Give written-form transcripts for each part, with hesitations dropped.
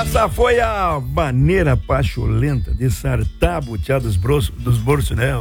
Essa foi a maneira pacholenta de sartar a butear dos bolsos, né?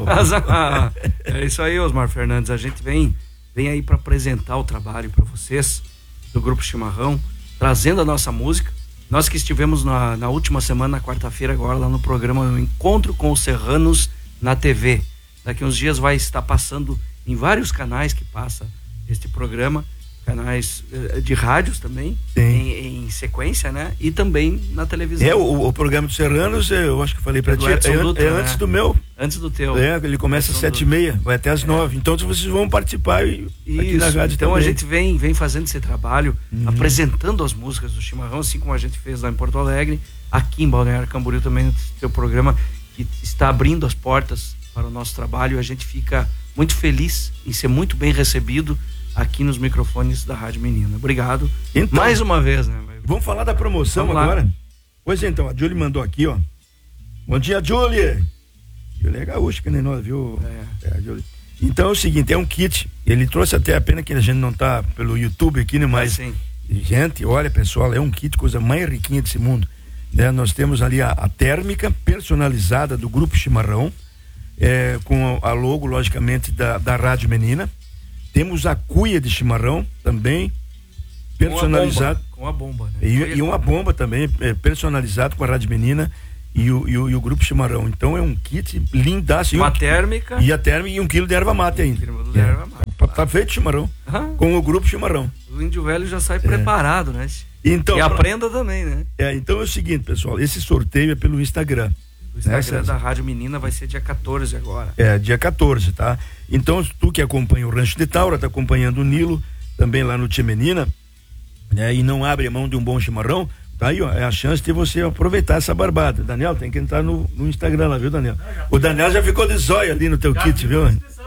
É isso aí, Osmar Fernandes. A gente vem aí para apresentar o trabalho para vocês do Grupo Chimarrão, trazendo a nossa música. Nós que estivemos na última semana, na quarta-feira, agora lá no programa Encontro com os Serranos na TV. Daqui uns dias vai estar passando em vários canais que passa este programa, canais de rádios também, em sequência, né? E também na televisão. O programa dos Serranos, eu acho que falei pra ti, antes do meu. Antes do teu. Ele começa às 7h30, vai até às 9h. Então vocês vão participar aqui na rádio então também. A gente vem fazendo esse trabalho, apresentando as músicas do Chimarrão, assim como a gente fez lá em Porto Alegre, aqui em Balneário Camboriú também, no seu programa, que está abrindo as portas para o nosso trabalho. A gente fica muito feliz em ser muito bem recebido aqui nos microfones da Rádio Menina. Obrigado. Então, mais uma vez, né? Vamos falar da promoção agora? Pois então, a Julie mandou aqui, ó. Bom dia, Julie. Julie é gaúcha, que nem nós, viu? Julie. Então é o seguinte, é um kit. Ele trouxe, até a pena que a gente não tá pelo YouTube aqui, né? Mas, gente, olha, pessoal, é um kit, coisa mais riquinha desse mundo. Né? Nós temos ali a térmica personalizada do Grupo Chimarrão, com a logo, logicamente, da Rádio Menina. Temos a cuia de chimarrão também, personalizado. Com a bomba, né? E uma bomba também, personalizado com a Rádio Menina e o Grupo Chimarrão. Então é um kit lindaço. Uma térmica. E a térmica e 1 quilo de erva mate ainda. Tá feito chimarrão. Com o Grupo Chimarrão. O índio velho já sai preparado, né? Então, e aprenda também, né? Então é o seguinte, pessoal, esse sorteio é pelo Instagram. O Instagram da Rádio Menina vai ser dia 14 agora. Dia 14, tá? Então, tu que acompanha o Rancho de Taura, tá acompanhando o Nilo, também lá no Tia Menina, né? E não abre mão de um bom chimarrão, tá aí, ó, é a chance de você aproveitar essa barbada. Daniel, tem que entrar no Instagram lá, viu, Daniel? O Daniel já ficou de zóio ali no teu kit, viu?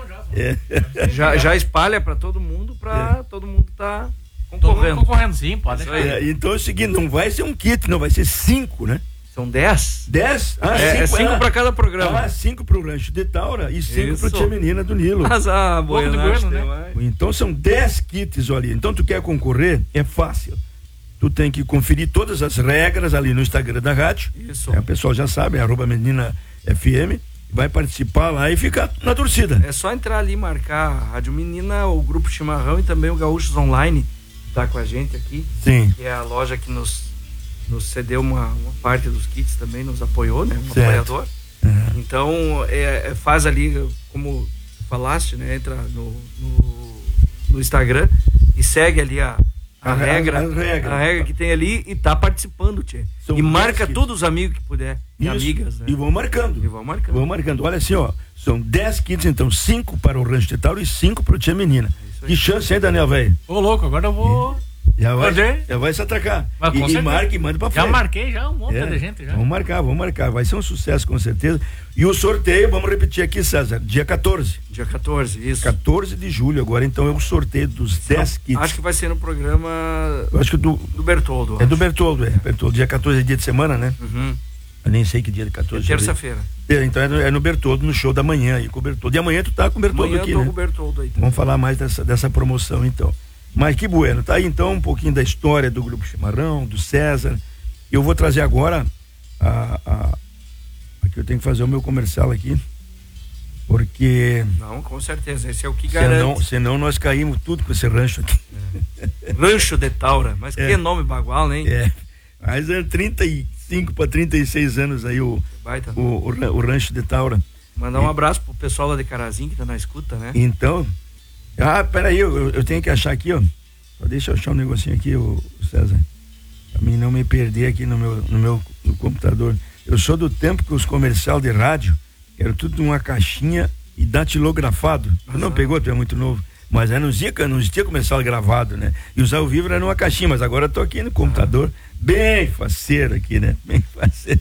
Já espalha pra todo mundo, todo mundo tá concorrendo. Concorrendo, sim, pode. Então é o seguinte, não vai ser um kit, não, vai ser 5, né? São 10? 10? 5 para cada programa. 5 pro Rancho de Taura e 5 pro Tia Menina do Nilo. Mas né? Então são 10 kits ali. Então tu quer concorrer? É fácil. Tu tem que conferir todas as regras ali no Instagram da rádio. Isso. O pessoal já sabe, @meninafm. Vai participar lá e ficar na torcida. É só entrar ali e marcar a Rádio Menina, o Grupo Chimarrão e também o Gaúchos Online, que tá com a gente aqui. Sim. Que é a loja que nos cedeu uma parte dos kits também, nos apoiou, né? Apoiador. Então, faz ali, como falaste, né? Entra no Instagram e segue ali a regra que tem ali e tá participando, tchê. E marca todos os amigos que puder. E amigas, né? E vão marcando. Olha assim, ó. São 10 kits, então 5 para o Rancho de Tauro e 5 para o Tia Menina. Que chance, hein, Daniel, velho? Ô, louco, agora eu vou... Já vai se atracar. E marca e manda pra frente. Já marquei um monte de gente já. Vamos marcar. Vai ser um sucesso com certeza. E o sorteio, vamos repetir aqui, César, dia 14. Dia 14, isso. 14 de julho agora, então é o sorteio dos 10 kits. Acho que vai ser no programa... Eu acho que do Bertoldo. Do Bertoldo, Bertoldo. Dia 14 é dia de semana, né? Eu nem sei que dia de 14. É terça-feira. Então é no Bertoldo, no show da manhã aí com o Bertoldo. E amanhã tu tá com o Bertoldo aqui, né? Com o Bertoldo aí também. Vamos falar mais dessa promoção, então. Mas que bueno, tá aí então um pouquinho da história do Grupo Chimarrão, do César. Eu vou trazer agora aqui eu tenho que fazer o meu comercial aqui, porque... Não, com certeza, esse é o que garante. Senão nós caímos tudo com esse rancho aqui. Rancho de Taura, mas que nome bagual, hein? Mas é 35 para 36 anos aí o Rancho de Taura. Mandar um abraço pro pessoal lá de Carazinho que tá na escuta, né? Então... peraí, eu tenho que achar aqui, ó. Deixa eu achar um negocinho aqui, o César. Pra mim não me perder aqui no meu computador. Eu sou do tempo que os comercial de rádio eram tudo numa caixinha e datilografado. Tu não pegou, tu é muito novo. Mas não existia comercial gravado, né? E os ao vivo era numa caixinha, mas agora eu tô aqui no computador. Bem faceiro aqui, né? Bem faceiro.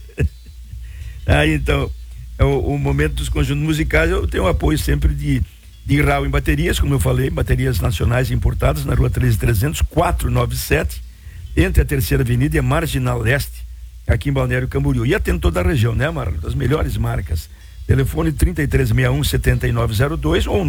Aí então, o momento dos conjuntos musicais, eu tenho apoio sempre de RAL em baterias, como eu falei, baterias nacionais importadas na rua 13300 497, entre a Terceira Avenida e a Marginal Leste, aqui em Balneário Camboriú. E atendo toda a região, né, Marlon? Das melhores marcas. Telefone 3361-7902 ou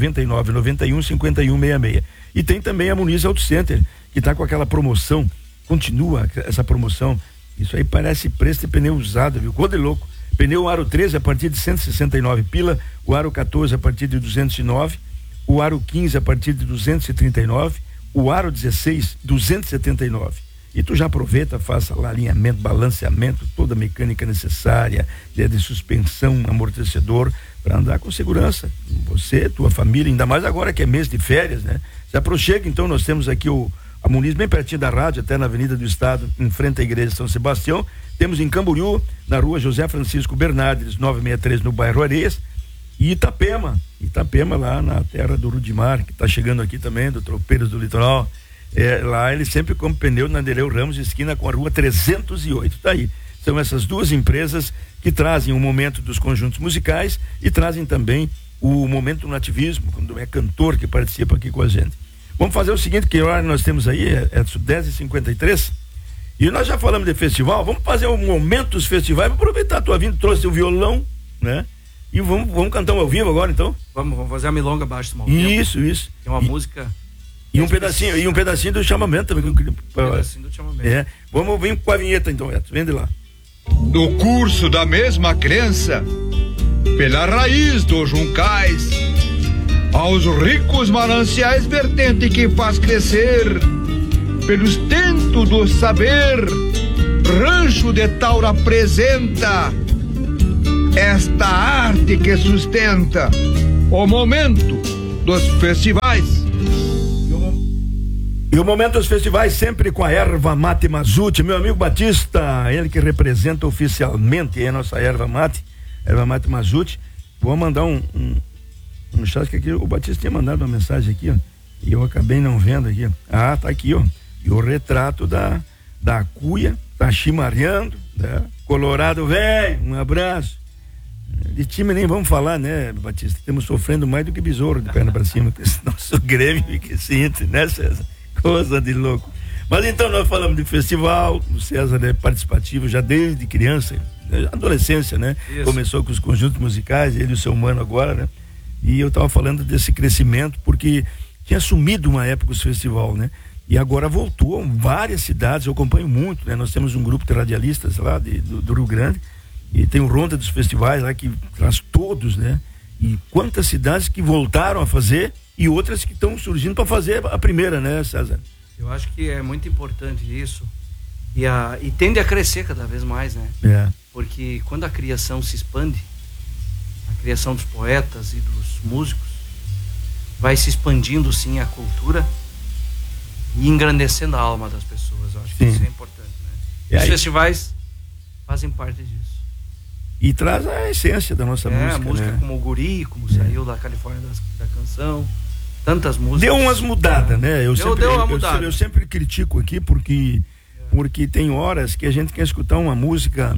999-91-5166. E tem também a Muniz Auto Center, que está com aquela promoção, continua essa promoção Isso aí parece preço de pneu usado, viu? Coisa de louco. Pneu aro 13 a partir de 169 pila, o aro 14 a partir de 209, o aro 15 a partir de 239, o aro 16 279. E tu já aproveita, faça lá alinhamento, balanceamento, toda a mecânica necessária, de suspensão, amortecedor, para andar com segurança. Você, tua família, ainda mais agora que é mês de férias, né? Se aproxima, então nós temos aqui a Muniz bem pertinho da rádio, até na Avenida do Estado, em frente à Igreja de São Sebastião. Temos em Camboriú, na rua José Francisco Bernardes, 963, no bairro Areias. E Itapema lá na terra do Rudimar, que está chegando aqui também, do Tropeiros do Litoral. Lá ele sempre compra pneu na Nereu Ramos, esquina com a rua 308. Tá aí. São essas duas empresas que trazem o momento dos conjuntos musicais e trazem também o momento do nativismo, quando é cantor que participa aqui com a gente. Vamos fazer o seguinte, que hora nós temos aí, é 10h53, e nós já falamos de festival, vamos fazer um momento dos festivais, vamos aproveitar a tua vinda, trouxe o violão, né? E vamos cantar um ao vivo agora, então? Vamos fazer a milonga abaixo do momento. Isso. Tem uma música... E um pedacinho do chamamento também. Um pedacinho do chamamento. Vamos vir com a vinheta, então, Edson, vem de lá. No curso da mesma crença, pela raiz dos juncais, aos ricos mananciais vertente que faz crescer, pelo estento do saber, Rancho de Taura apresenta esta arte que sustenta o momento dos festivais. E o momento dos festivais sempre com a erva mate Mazute, meu amigo Batista, ele que representa oficialmente a nossa erva mate Mazute. Vou mandar um chat que aqui o Batista tinha mandado uma mensagem aqui, ó, e eu acabei não vendo aqui. Ah, tá aqui, ó. E o retrato da cuia, tá chimareando, né? Colorado velho, um abraço. De time nem vamos falar, né, Batista? Estamos sofrendo mais do que besouro de perna pra cima, com esse nosso Grêmio que se entre, né, César? Coisa de louco. Mas então nós falamos de festival, o César é participativo já desde criança, adolescência, né? Isso. Começou com os conjuntos musicais, ele e o seu mano agora, né? E eu tava falando desse crescimento porque tinha sumido uma época os festivais, né? E agora voltou em várias cidades, eu acompanho muito, né? Nós temos um grupo de radialistas lá do Rio Grande, e tem o Ronda dos Festivais lá que traz todos, né? E quantas cidades que voltaram a fazer e outras que estão surgindo para fazer a primeira, né, César? Eu acho que é muito importante isso e tende a crescer cada vez mais, né? Porque quando a criação se expande, a criação dos poetas e dos músicos, vai se expandindo sim a cultura e engrandecendo a alma das pessoas. Eu acho que isso é importante, né? Os festivais fazem parte disso. E traz a essência da nossa música. A música, né? Como o Guri, como saiu da Califórnia da canção, tantas músicas. Deu umas mudadas, né? Deu uma mudada. Eu sempre critico aqui porque tem horas que a gente quer escutar uma música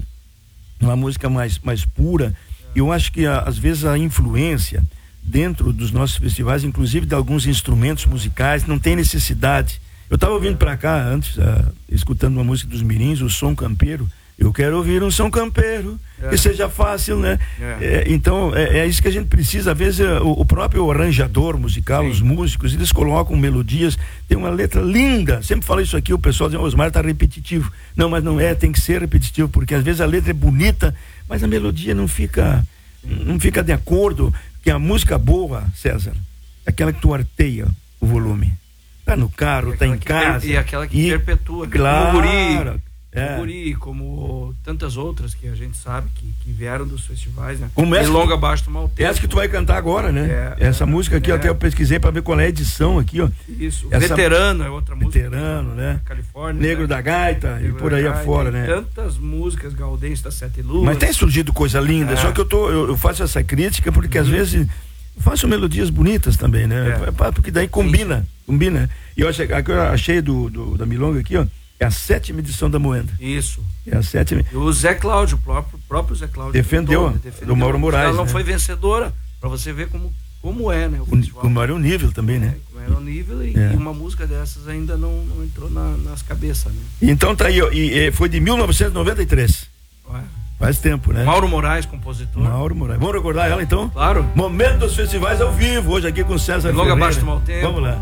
mais pura. Eu acho que às vezes a influência dentro dos nossos festivais, inclusive de alguns instrumentos musicais, não tem necessidade. Eu estava ouvindo para cá antes, escutando uma música dos Mirins, o Som Campeiro. Eu quero ouvir um som campeiro, que seja fácil, né? Então, é isso que a gente precisa. Às vezes, o próprio arranjador musical, os músicos, eles colocam melodias, tem uma letra linda. Sempre falo isso aqui, o pessoal diz, Osmar tá repetitivo. Não, mas não é, tem que ser repetitivo, porque às vezes a letra é bonita, mas a melodia não fica de acordo. Que a música boa, César, é aquela que tu arteia o volume. Tá no carro, tá em casa. E aquela que perpetua. Claro. Como o Guri, como tantas outras que a gente sabe que vieram dos festivais, né? Como essa? Longa abaixo do Mal Tempo. Essa que tu vai cantar agora, né? Essa música aqui, até eu pesquisei pra ver qual é a edição aqui, ó. Isso, Veterano é outra música. Veterano, né? Califórnia. Negro, né? Da Gaita Negro e por aí afora, né? Tantas músicas, Gaudêncio das Sete Luas. Mas tem surgido coisa linda, só que eu faço essa crítica porque às vezes eu faço melodias bonitas também, né? Porque daí combina. E eu achei da Milonga aqui, ó. É a 7ª edição da Moenda. Isso. É a 7ª. E o Zé Cláudio, o próprio Zé Cláudio. Defendeu. Do Mauro Moraes. Ela não né? foi vencedora, pra você ver como é, né? Como era o nível também, né? Como era o nível e uma música dessas ainda não entrou nas cabeças, né? Então tá aí, ó. E foi de 1993. Faz tempo, né? Mauro Moraes, compositor. Mauro Moraes. Vamos recordar ela então? Claro. Momento dos festivais ao vivo, hoje aqui com César Logo abaixo do Mal Tempo. Vamos lá.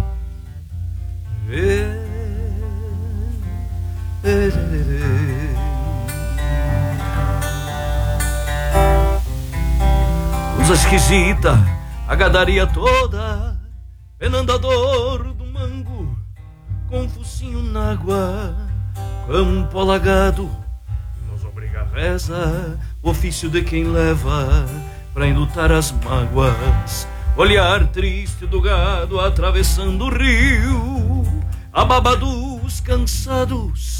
Coisa esquisita, a gadaria toda, penando a dor do mango, com um focinho na água, campo alagado, nos obriga a reza, o ofício de quem leva, pra enlutar as mágoas, olhar triste do gado atravessando o rio, a baba dos cansados,